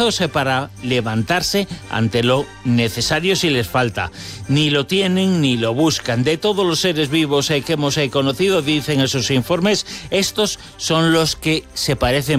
brazos para levantarse ante lo necesario si les falta. Ni lo tienen ni lo buscan. De todos los seres vivos que hemos conocido, dicen esos informes, estos son los que se parecen